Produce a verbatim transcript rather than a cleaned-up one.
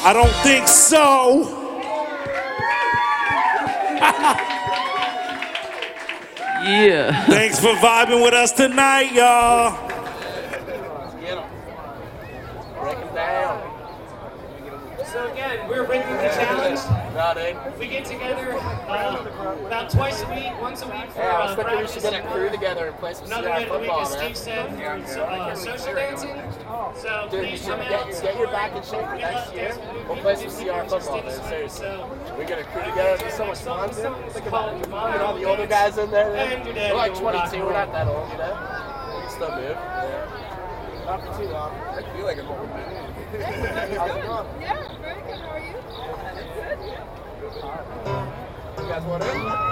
I don't think so. Yeah. Thanks for vibing with us tonight, y'all. Break them down. So again, we're bringing the challenge. We get together uh, about twice a week, once a week for Yeah, I was uh, thinking we practice. should get a crew together and play some Another C R night of the week, football, as man. Steve said, for uh, social dancing. So Dude, you please should come get, out. get your back in shape for next year. We'll play some C R football, man. Seriously. We get a crew together. It'll be so much fun. Think about it. Get all the older guys in there. Man. We're like twenty-two. We're not that old, you know? We can still move. Not for too long. I feel like I'm old, man. How's it going? Yeah, very good. How are you? You guys want in?